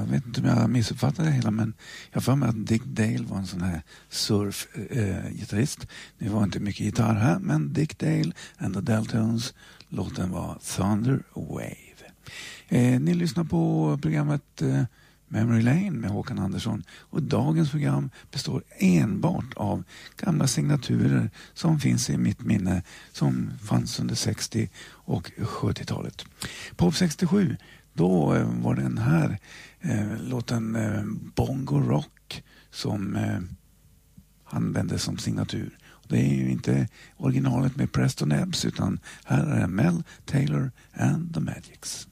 Jag vet inte om jag missuppfattade det hela, men jag får med att Dick Dale var en sån här surf-gitarrist. Det var inte mycket gitarr här, men Dick Dale and the Deltones, låten var Thunder Wave. Ni lyssnar på programmet Memory Lane med Håkan Andersson, och dagens program består enbart av gamla signaturer som finns i mitt minne, som fanns under 60- och 70-talet. Pop 67, då var den här låten Bongo Rock som användes som signatur. Det är ju inte originalet med Preston Ebbs, utan här är Mel Taylor and the Magics.